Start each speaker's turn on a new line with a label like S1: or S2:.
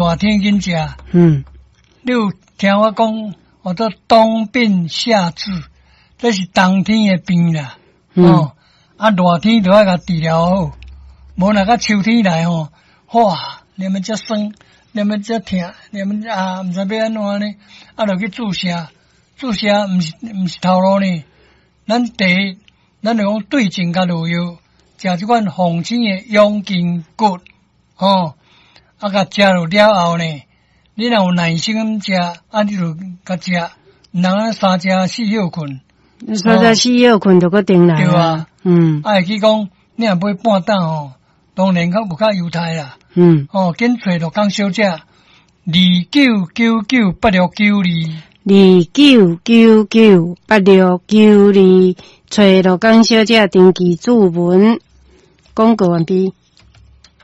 S1: 热天紧食。你有听我讲，叫做冬病夏治，这是冬天的病啦。热天就要甲治疗好，无那个秋天来哇，连么只酸，连么只痛，连么毋知要安怎呢？就去注射，毋是头路呢。咱就讲对症甲落药，食即款红星的养筋骨，甲食了后呢，你若有耐心咁食，你就甲食，毋通三食四休困。
S2: 三食四休困就搁定来。
S1: 对啊，会去讲，你若买半担当然较犹太啦。紧找着讲小姐29998692。
S2: 29998692，找着讲小姐登记注文，广告完毕。